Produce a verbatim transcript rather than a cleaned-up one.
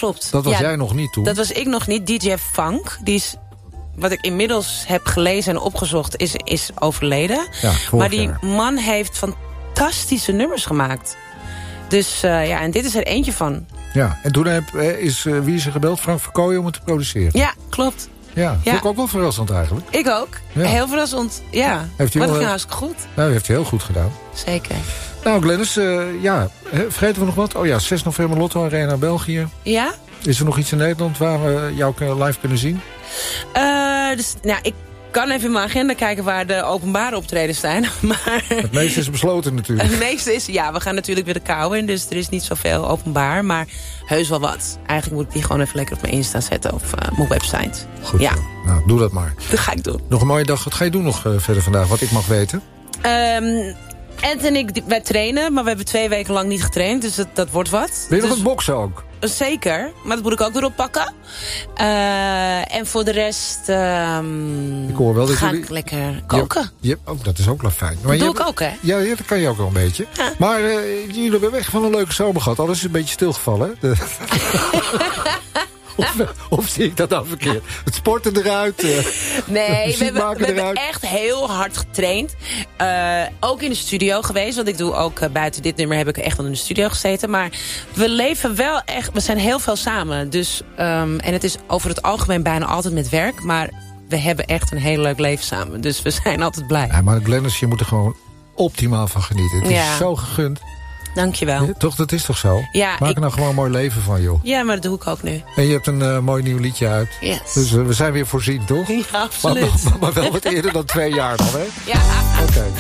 klopt. Dat was ja, jij nog niet toen? Dat was ik nog niet. D J Funk, die is, wat ik inmiddels heb gelezen en opgezocht, is, is overleden. Ja, maar die jaar. man heeft fantastische nummers gemaakt. Dus uh, ja, en dit is er eentje van. Ja, en toen heb, is uh, wie is er gebeld? Frank Verkooyen om het te produceren. Ja, klopt. Ja, ja. vond ik ook wel verrassend eigenlijk. Ik ook. Ja. Heel verrassend. Ja, heeft maar dat heel, ging hartstikke goed. Nou, dat heeft hij heel goed gedaan. Zeker. Nou, Glennis, uh, ja, vergeten we nog wat? Oh ja, zes november Lotto Arena België. Ja? Is er nog iets in Nederland waar we jou live kunnen zien? Uh, dus, nou, ik kan even in mijn agenda kijken waar de openbare optredens zijn. Maar het meeste is besloten natuurlijk. Het meeste is, ja, we gaan natuurlijk weer de kou in. Dus er is niet zoveel openbaar. Maar heus wel wat. Eigenlijk moet ik die gewoon even lekker op mijn Insta zetten. Of uh, mijn website. Goed ja. Zo. Nou, doe dat maar. Dat ga ik doen. Nog een mooie dag. Wat ga je doen nog uh, verder vandaag? Wat ik mag weten? Um, Ed en ik, wij trainen. Maar we hebben twee weken lang niet getraind. Dus dat, dat wordt wat. Ben je dus, nog het boksen ook? Zeker, maar dat moet ik ook weer oppakken. Uh, en voor de rest um, ik hoor wel dat ga jullie... ik lekker koken. Je, je, oh, dat is ook wel fijn. Maar dat doe je, ik ook, hè? Ja, ja, dat kan je ook wel een beetje. Ja. Maar uh, jullie hebben weg van een leuke zomer gehad. Alles is een beetje stilgevallen. De... Of, of zie ik dat dan verkeerd? Het sporten eruit. Uh, nee, we, hebben, we eruit. hebben echt heel hard getraind. Uh, ook in de studio geweest. Want ik doe ook uh, buiten dit nummer heb ik echt wel in de studio gezeten. Maar we leven wel echt... We zijn heel veel samen. Dus, um, en het is over het algemeen bijna altijd met werk. Maar we hebben echt een heel leuk leven samen. Dus we zijn altijd blij. Ja, maar Glennis, je moet er gewoon optimaal van genieten. Het ja. is zo gegund. Dankjewel. Ja, toch, dat is toch zo? Ja, Maak ik... er nou gewoon een mooi leven van, joh. Ja, maar dat doe ik ook nu. En je hebt een uh, mooi nieuw liedje uit. Yes. Dus uh, we zijn weer voorzien, toch? Ja, absoluut. Maar, maar, maar wel wat eerder dan twee jaar dan, hè? Ja. Oké. Okay.